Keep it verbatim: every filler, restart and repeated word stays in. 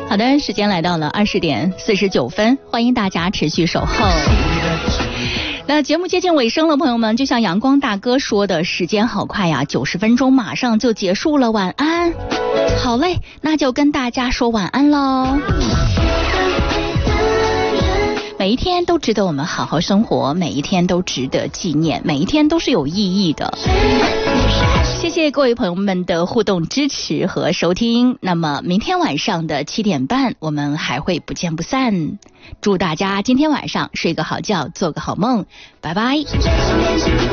好的，时间来到了二十点四十九分，欢迎大家持续守候。那节目接近尾声了，朋友们，就像阳光大哥说的，时间好快呀，九十分钟马上就结束了，晚安。好嘞，那就跟大家说晚安喽。每一天都值得我们好好生活，每一天都值得纪念，每一天都是有意义的。谢谢各位朋友们的互动支持和收听，那么明天晚上的七点半我们还会不见不散。祝大家今天晚上睡个好觉，做个好梦，拜拜。